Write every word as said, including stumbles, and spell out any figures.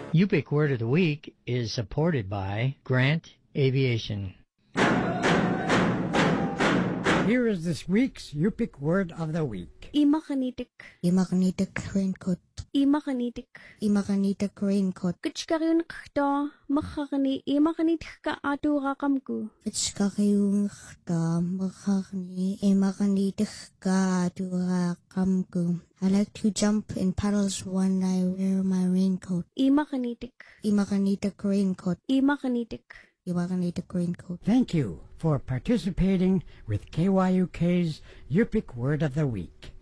Yupik Word of the Week is supported by Grant Aviation. Here is this week's Yupik Word of the Week. Imakanitik. Imakanitik raincoat. Imakanitik. Imakanitik raincoat. Kutskariun kto makakani imakanitik ka aturakamku. Vitskariun ka makakani imakanitik ka aturakamku. I like to jump in puddles when I wear my raincoat. Imakanitik. Imakanitik raincoat. Imakanitik. Imakanitik raincoat. Thank you for participating with K Y U K's Yupik Word of the Week.